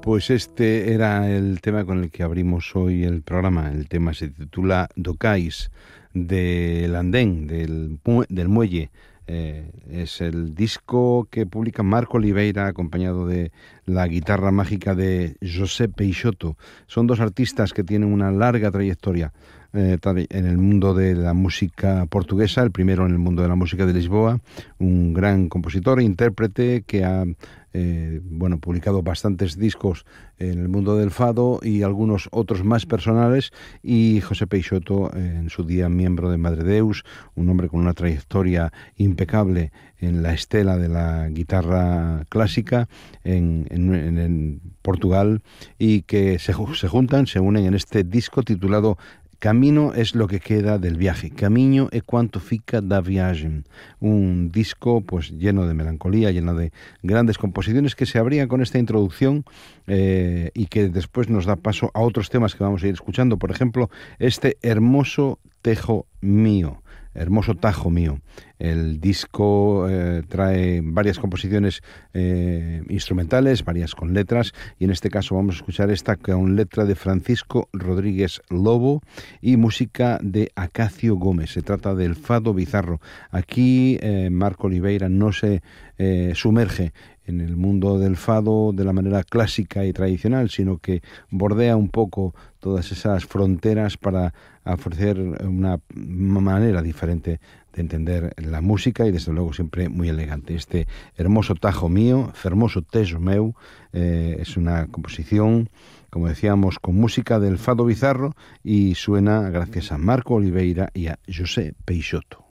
Pues este era el tema con el que abrimos hoy el programa. El tema se titula Docais, del andén, del muelle. Es el disco que publica Marco Oliveira acompañado de la guitarra mágica de José Peixoto. Son dos artistas que tienen una larga trayectoria en el mundo de la música portuguesa. El primero en el mundo de la música de Lisboa, un gran compositor e intérprete que ha publicado bastantes discos en el mundo del fado y algunos otros más personales, y José Peixoto, en su día miembro de Madre Deus, un hombre con una trayectoria impecable en la estela de la guitarra clásica en Portugal, y que se juntan, se unen en este disco titulado Camino es lo que queda del viaje. Camiño é quanto fica da viagem. Un disco pues lleno de melancolía, lleno de grandes composiciones que se abrían con esta introducción y que después nos da paso a otros temas que vamos a ir escuchando. Por ejemplo, este hermoso tejo mío. Hermoso tajo mío. El disco trae varias composiciones instrumentales, varias con letras, y en este caso vamos a escuchar esta con letra de Francisco Rodríguez Lobo y música de Acacio Gómez. Se trata del fado bizarro. Aquí Marco Oliveira no se sumerge en el mundo del fado de la manera clásica y tradicional, sino que bordea un poco todas esas fronteras para ofrecer una manera diferente de entender la música, y desde luego siempre muy elegante. Este hermoso tajo mío, fermoso tejo meu, es una composición, como decíamos, con música del fado bizarro, y suena gracias a Marco Oliveira y a José Peixoto.